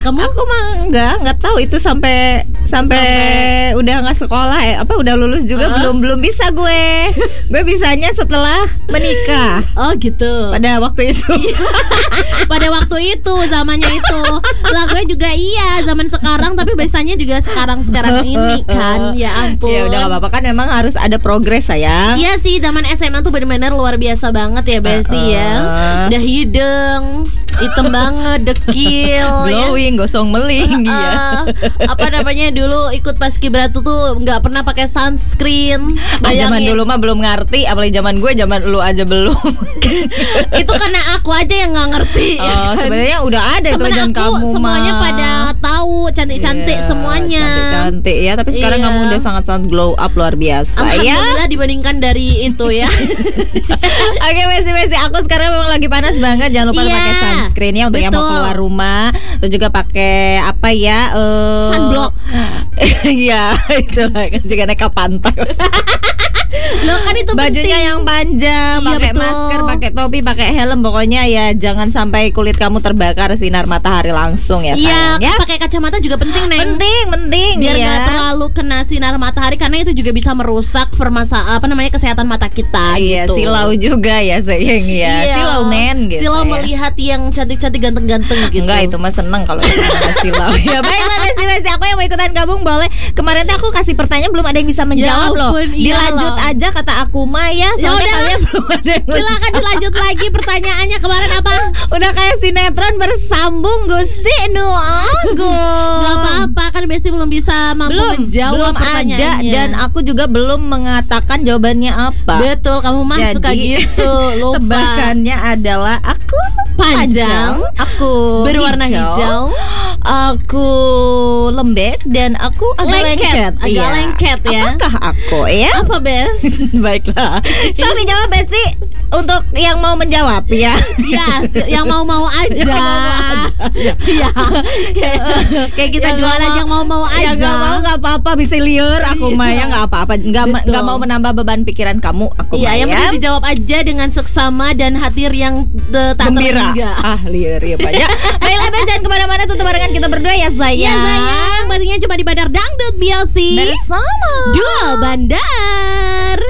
Kamu? Aku mah nggak tahu itu sampai udah nggak sekolah udah lulus juga belum bisa gue. Gue bisanya setelah menikah. Oh gitu. Pada waktu itu. Pada waktu itu zamannya itu. Lah gue juga iya zaman sekarang tapi biasanya juga sekarang ini kan. Ya ampun. Ya udah nggak apa-apa kan memang harus ada progres sayang. Iya sih zaman SMA tuh benar-benar luar biasa banget ya Besti ya. Udah hidung hitam banget, dekil, glowing, gosong meling dia. Apa namanya dulu ikut paskibraka tuh nggak pernah pakai sunscreen. Zaman dulu mah belum ngerti, apalagi zaman lu aja belum. Itu karena aku aja yang nggak ngerti. Oh, ya kan? Sebenarnya udah ada itu zaman kamu semuanya pada tahu cantik-cantik semuanya. Cantik-cantik ya, tapi sekarang kamu udah sangat-sangat glow up luar biasa ya. Alhamdulillah dibandingkan dari itu ya. Oke, Besti, aku sekarang memang lagi panas banget. Jangan lupa pakai sunscreen ya untuk yang mau keluar rumah. Terus juga pakai sunblock. Iya, itu kan juga naik ke pantai. Lo kan itu bajunya penting. Yang panjang, pakai masker, pakai topi, pakai helm, pokoknya ya jangan sampai kulit kamu terbakar sinar matahari langsung ya sayang. Iya, pakai kacamata juga penting, Neng. Penting biar nggak terlalu kena sinar matahari karena itu juga bisa merusak kesehatan mata kita. Iya, gitu. silau juga ya sayang ya. Iya. Silau men gitu. Silau melihat yang cantik-cantik ganteng-ganteng gitu. Enggak, itu mah seneng kalau silau. Ya baiklah Besti, aku yang mau ikutan gabung boleh. Kemarin tuh aku kasih pertanyaan belum ada yang bisa menjawab loh. Dilanjut aja kata aku mah ya. Soalnya kalian belum ada yang silakan dilanjut lagi pertanyaannya kemarin apa? Udah kayak sinetron bersambung Gusti Gak apa-apa kan Besti belum bisa menjawab pertanyaannya. Belum ada dan aku juga belum mengatakan jawabannya apa. Betul, kamu mah suka gitu. Lupa. Tebakannya adalah aku panjang, aku berwarna hijau, aku lembek dan aku agak lengket. Agak lengket ya. Apakah aku ya? Apa Bes? Baiklah. So dijawab Besti untuk yang mau menjawab ya. Ya, yang mau aja. Iya. Kayak kita jualan yang mau aja. Yang nggak mau nggak apa-apa, bisa liur aku mah ya nggak apa-apa. Nggak mau menambah beban pikiran kamu aku mah ya. Yang penting dijawab aja dengan seksama dan hati yang tak gembira. terhingga. Liur ya banyak. Baiklah Ben, jangan kemana-mana, tetap barengan kita berdua ya sayang. Ya sayang, pastinya cuma di Bandar Dangdut BLC bersama Duo Bandar.